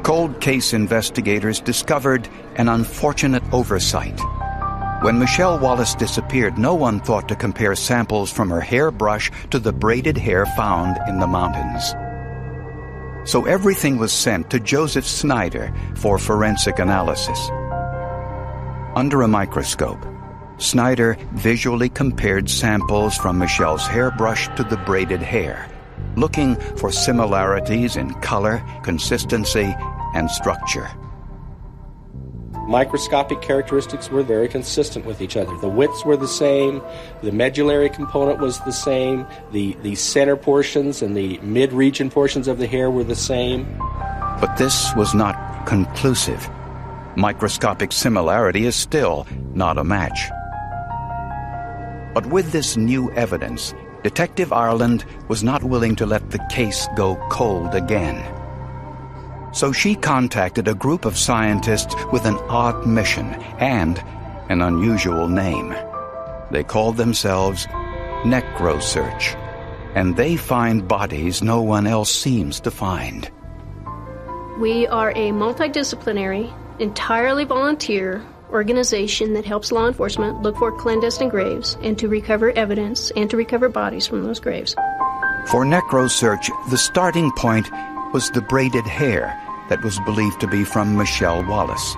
Cold case investigators discovered an unfortunate oversight. When Michelle Wallace disappeared, no one thought to compare samples from her hairbrush to the braided hair found in the mountains. So everything was sent to Joseph Snyder for forensic analysis. Under a microscope, Snyder visually compared samples from Michelle's hairbrush to the braided hair, looking for similarities in color, consistency, and structure. Microscopic characteristics were very consistent with each other. The widths were the same, the medullary component was the same, the center portions and the mid-region portions of the hair were the same. But this was not conclusive. Microscopic similarity is still not a match. But with this new evidence, Detective Ireland was not willing to let the case go cold again. So she contacted a group of scientists with an odd mission and an unusual name. They called themselves NecroSearch, and they find bodies no one else seems to find. We are a multidisciplinary, entirely volunteer organization that helps law enforcement look for clandestine graves and to recover evidence and to recover bodies from those graves. For NecroSearch, the starting point was the braided hair that was believed to be from Michelle Wallace.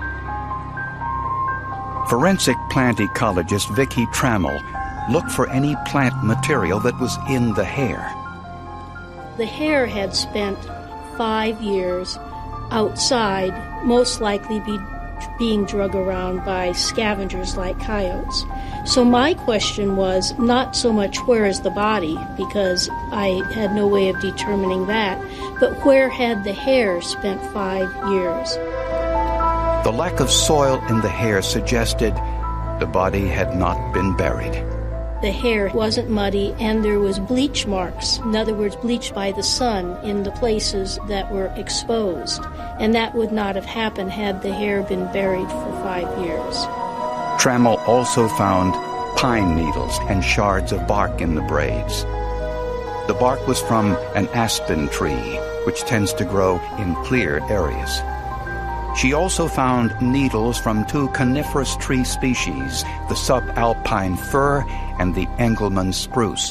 Forensic plant ecologist Vicki Trammell looked for any plant material that was in the hair. The hair had spent 5 years outside, most likely being drug around by scavengers like coyotes. So my question was not so much where is the body, because I had no way of determining that, but where had the hair spent 5 years? The lack of soil in the hair suggested the body had not been buried. The hair wasn't muddy, and there was bleach marks, in other words, bleached by the sun in the places that were exposed. And that would not have happened had the hair been buried for 5 years. Trammell also found pine needles and shards of bark in the braids. The bark was from an aspen tree, which tends to grow in cleared areas. She also found needles from 2 coniferous tree species, the subalpine fir and the Engelmann spruce.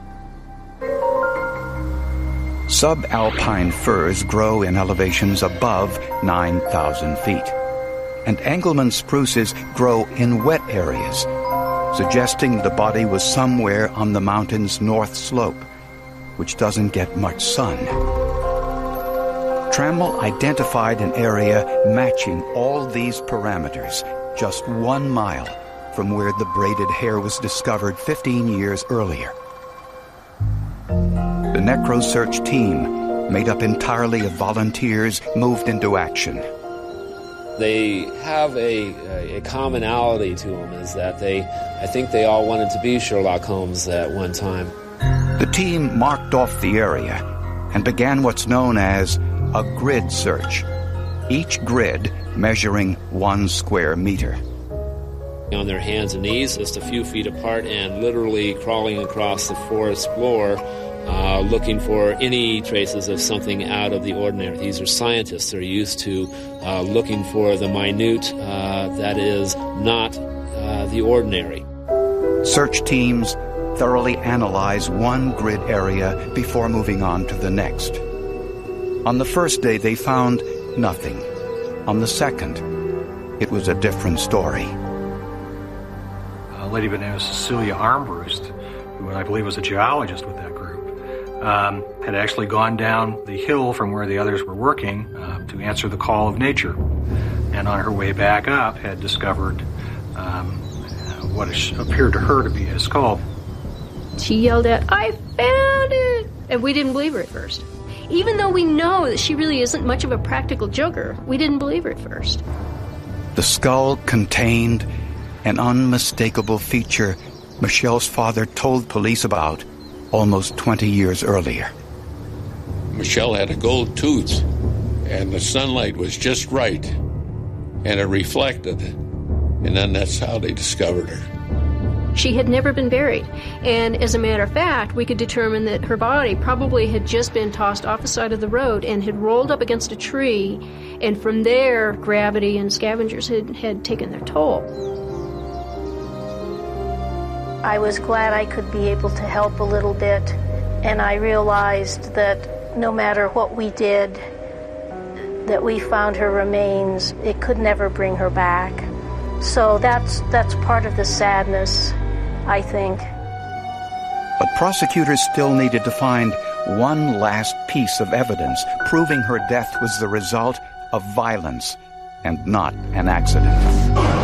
Subalpine firs grow in elevations above 9,000 feet, and Engelmann spruces grow in wet areas, suggesting the body was somewhere on the mountain's north slope, which doesn't get much sun. Trammell identified an area matching all these parameters, just 1 mile from where the braided hair was discovered 15 years earlier. The NecroSearch team, made up entirely of volunteers, moved into action. They have a commonality to them, is that I think they all wanted to be Sherlock Holmes at one time. The team marked off the area and began what's known as a grid search, each grid measuring 1 square meter. On their hands and knees, just a few feet apart, and literally crawling across the forest floor, looking for any traces of something out of the ordinary. These are scientists. They're used to looking for the minute that is not the ordinary. Search teams thoroughly analyze 1 grid area before moving on to the next. On the first day, they found nothing. On the second, it was a different story. A lady by the name of Cecilia Armbruster, who I believe was a geologist with that group, had actually gone down the hill from where the others were working to answer the call of nature. And on her way back up, had discovered what appeared to her to be a skull. She yelled out, "I found it!" And we didn't believe her at first. Even though we know that she really isn't much of a practical joker, we didn't believe her at first. The skull contained an unmistakable feature Michelle's father told police about almost 20 years earlier. Michelle had a gold tooth, and the sunlight was just right, and it reflected, and then that's how they discovered her. She had never been buried. And as a matter of fact, we could determine that her body probably had just been tossed off the side of the road and had rolled up against a tree, and from there, gravity and scavengers had taken their toll. I was glad I could be able to help a little bit, and I realized that no matter what we did, that we found her remains, it could never bring her back. So that's part of the sadness, I think. But prosecutors still needed to find one last piece of evidence proving her death was the result of violence and not an accident.